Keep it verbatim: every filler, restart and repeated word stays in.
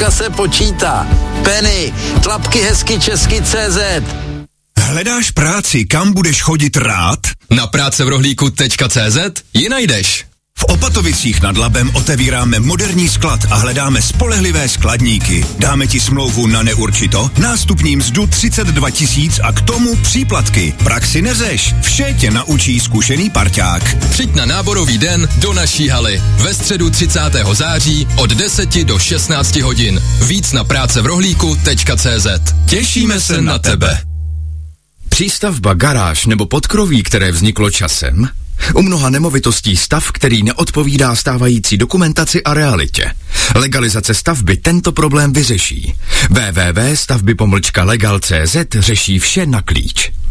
dneska se počítá. Penny, tlapky hezky česky tečka cé zet. Hledáš práci, kam budeš chodit rád? Na prácevrohlíku tečka cé zet ji najdeš. V Opatovicích nad Labem otevíráme moderní sklad a hledáme spolehlivé skladníky. Dáme ti smlouvu na neurčito, nástupní mzdu třicet dva tisíc a k tomu příplatky. Praxi neřeš, vše tě naučí zkušený parťák. Přijď na náborový den do naší haly. Ve středu třicátého září od deseti do šestnácti hodin. Víc na prácevrohlíku tečka cé zet. Těšíme se na tebe. Přístavba, garáž nebo podkroví, které vzniklo časem? U mnoha nemovitostí stav, který neodpovídá stávající dokumentaci a realitě. Legalizace stavby tento problém vyřeší. w w w tečka stavby pomlčka legal tečka cé zet řeší vše na klíč.